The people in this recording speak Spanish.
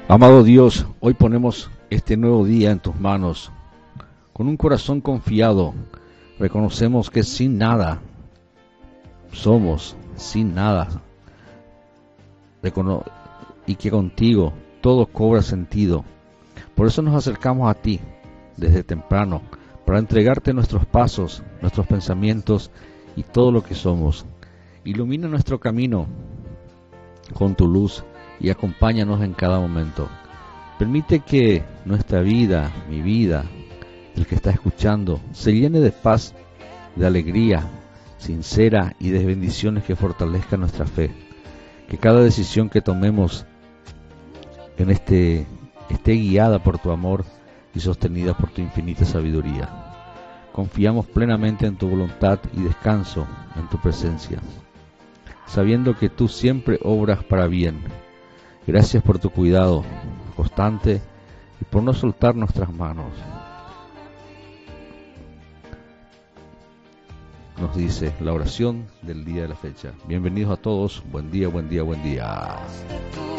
Amado Dios, hoy ponemos este nuevo día en tus manos. Con un corazón confiado, reconocemos que sin nada somos, sin nada, y que contigo todo cobra sentido. Por eso nos acercamos a ti desde temprano, para entregarte nuestros pasos, nuestros pensamientos y todo lo que somos. Ilumina nuestro camino con tu luz y acompáñanos en cada momento. Permite que nuestra vida, mi vida, el que está escuchando, se llene de paz, de alegría sincera y de bendiciones que fortalezcan nuestra fe. Que cada decisión que tomemos esté guiada por tu amor y sostenida por tu infinita sabiduría. Confiamos plenamente en tu voluntad y descanso en tu presencia, sabiendo que tú siempre obras para bien. Gracias por tu cuidado constante y por no soltar nuestras manos. Nos dice la oración del día de la fecha. Bienvenidos a todos. Buen día, buen día, buen día.